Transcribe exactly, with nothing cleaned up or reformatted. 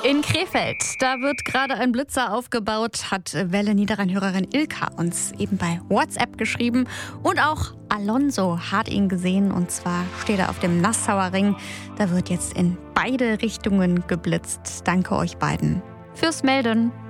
In Krefeld, da wird gerade ein Blitzer aufgebaut, hat Welle Niederrhein-Hörerin Ilka uns eben bei WhatsApp geschrieben. Und auch Alonso hat ihn gesehen, und zwar steht er auf dem Nassauer Ring. Da wird jetzt in beide Richtungen geblitzt. Danke euch beiden fürs Melden.